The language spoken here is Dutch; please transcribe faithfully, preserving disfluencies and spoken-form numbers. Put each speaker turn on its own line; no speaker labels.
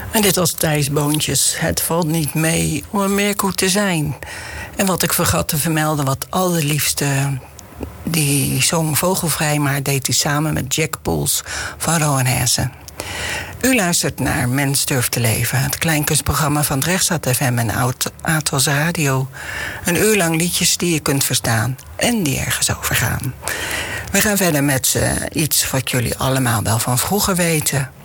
En dit was Thijs Boontjes. Het valt niet mee om een meerkoet te zijn. En wat ik vergat te vermelden, wat allerliefste, die zong Vogelvrij, maar deed hij samen met Jack Poels van Rowan Hesse. U luistert naar Mens Durft te Leven, het kleinkunstprogramma van Drechtstad F M en Atos Radio. Een uur lang liedjes die je kunt verstaan en die ergens over gaan. We gaan verder met uh, iets wat jullie allemaal wel van vroeger weten.